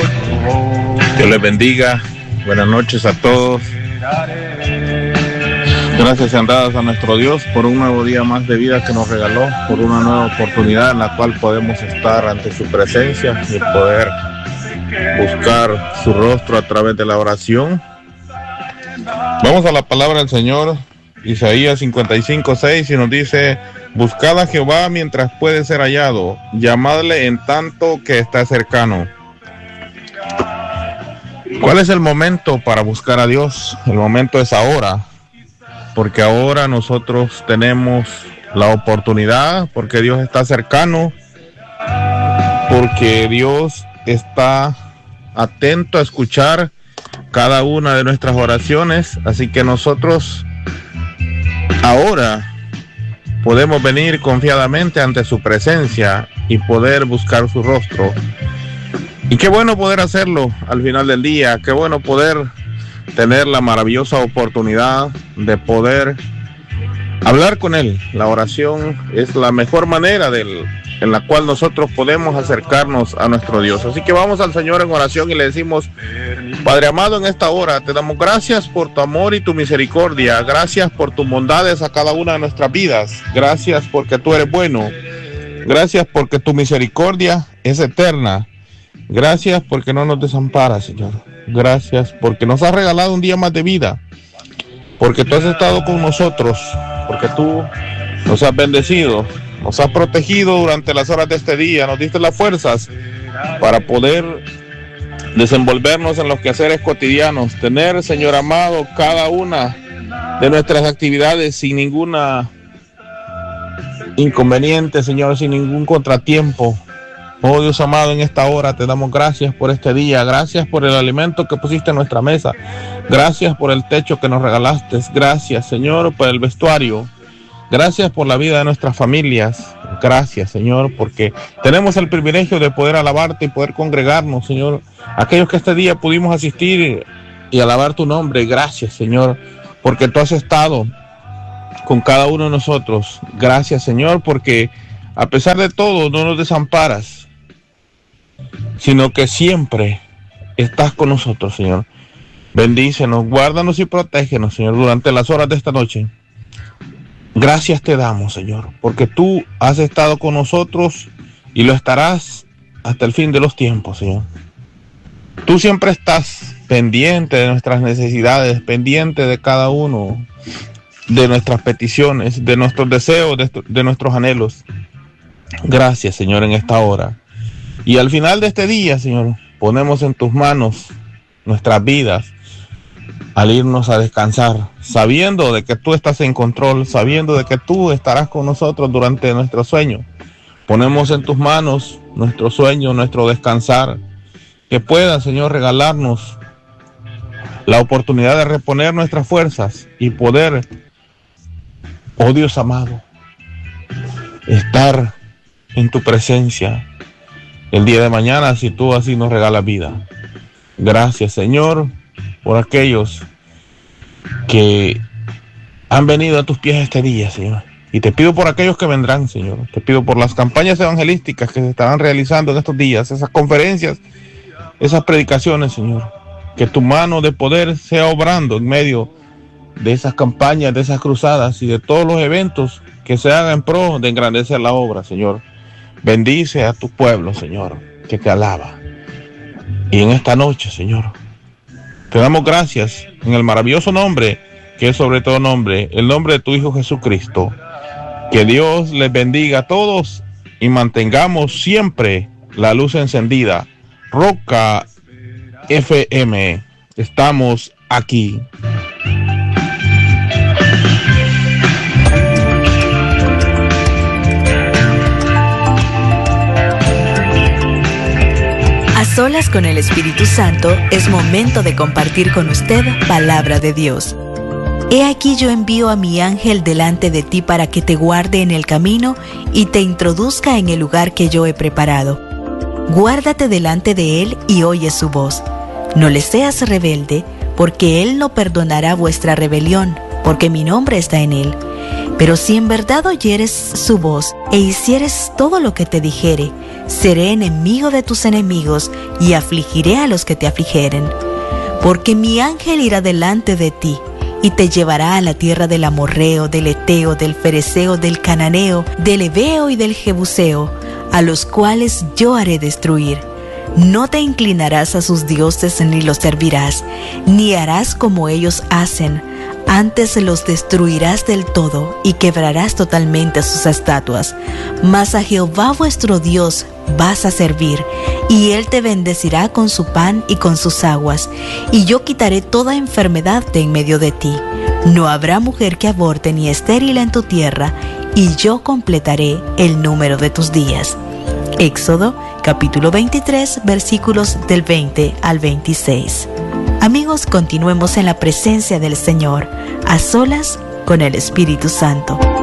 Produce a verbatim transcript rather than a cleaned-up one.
Dios les bendiga. Buenas noches a todos. Gracias sean dadas a nuestro Dios por un nuevo día más de vida que nos regaló, por una nueva oportunidad en la cual podemos estar ante su presencia y poder buscar su rostro a través de la oración. Vamos a la palabra del Señor, Isaías cincuenta y cinco, seis, y nos dice: buscad a Jehová mientras puede ser hallado, llamadle en tanto que está cercano. ¿Cuál es el momento para buscar a Dios? El momento es ahora, porque ahora nosotros tenemos la oportunidad, porque Dios está cercano, porque Dios está atento a escuchar cada una de nuestras oraciones, así que nosotros ahora podemos venir confiadamente ante su presencia y poder buscar su rostro. Y qué bueno poder hacerlo al final del día, qué bueno poder tener la maravillosa oportunidad de poder hablar con Él. La oración es la mejor manera del, en la cual nosotros podemos acercarnos a nuestro Dios. Así que vamos al Señor en oración y le decimos: Padre amado, en esta hora te damos gracias por tu amor y tu misericordia. Gracias por tus bondades a cada una de nuestras vidas. Gracias porque tú eres bueno. Gracias porque tu misericordia es eterna. Gracias porque no nos desamparas, Señor. Gracias porque nos has regalado un día más de vida, porque tú has estado con nosotros, porque tú nos has bendecido, nos has protegido durante las horas de este día, nos diste las fuerzas para poder desenvolvernos en los quehaceres cotidianos, tener, Señor amado, cada una de nuestras actividades sin ninguna inconveniente, Señor, sin ningún contratiempo. Oh Dios amado, en esta hora te damos gracias por este día, gracias por el alimento que pusiste en nuestra mesa, gracias por el techo que nos regalaste, gracias, Señor, por el vestuario, gracias por la vida de nuestras familias, gracias, Señor, porque tenemos el privilegio de poder alabarte y poder congregarnos, Señor, aquellos que este día pudimos asistir y alabar tu nombre. Gracias, Señor, porque tú has estado con cada uno de nosotros. Gracias, Señor, porque a pesar de todo no nos desamparas, sino que siempre estás con nosotros, Señor. Bendícenos, guárdanos y protégenos, Señor, durante las horas de esta noche. Gracias te damos, Señor, porque tú has estado con nosotros y lo estarás hasta el fin de los tiempos, Señor. Tú siempre estás pendiente de nuestras necesidades, pendiente de cada uno de nuestras peticiones, de nuestros deseos, de, de nuestros anhelos. Gracias, Señor, en esta hora. Y al final de este día, Señor, ponemos en tus manos nuestras vidas al irnos a descansar, sabiendo de que tú estás en control, sabiendo de que tú estarás con nosotros durante nuestro sueño. Ponemos en tus manos nuestro sueño, nuestro descansar, que pueda, Señor, regalarnos la oportunidad de reponer nuestras fuerzas y poder, oh Dios amado, estar en tu presencia el día de mañana, si tú así nos regalas vida. Gracias, Señor, por aquellos que han venido a tus pies este día, Señor. Y te pido por aquellos que vendrán, Señor. Te pido por las campañas evangelísticas que se estarán realizando en estos días, esas conferencias, esas predicaciones, Señor. Que tu mano de poder sea obrando en medio de esas campañas, de esas cruzadas y de todos los eventos que se hagan en pro de engrandecer la obra, Señor. Bendice a tu pueblo, Señor, que te alaba. Y en esta noche, Señor, te damos gracias en el maravilloso nombre, que es sobre todo nombre, el nombre de tu Hijo Jesucristo. Que Dios les bendiga a todos y mantengamos siempre la luz encendida. Roca F M, estamos aquí. A solas con el Espíritu Santo es momento de compartir con usted palabra de Dios. He aquí yo envío a mi ángel delante de ti para que te guarde en el camino y te introduzca en el lugar que yo he preparado. Guárdate delante de él y oye su voz. No le seas rebelde, porque él no perdonará vuestra rebelión, porque mi nombre está en él. Pero si en verdad oyeres su voz e hicieres todo lo que te dijere, seré enemigo de tus enemigos y afligiré a los que te afligeren. Porque mi ángel irá delante de ti y te llevará a la tierra del amorreo, del eteo, del fereceo, del cananeo, del heveo y del jebuseo, a los cuales yo haré destruir. No te inclinarás a sus dioses ni los servirás, ni harás como ellos hacen. Antes los destruirás del todo y quebrarás totalmente sus estatuas. Mas a Jehová vuestro Dios vas a servir, y Él te bendecirá con su pan y con sus aguas, y yo quitaré toda enfermedad de en medio de ti. No habrá mujer que aborte ni estéril en tu tierra, y yo completaré el número de tus días. Éxodo capítulo veintitrés, versículos del veinte al veintiséis. Amigos, continuemos en la presencia del Señor, a solas con el Espíritu Santo.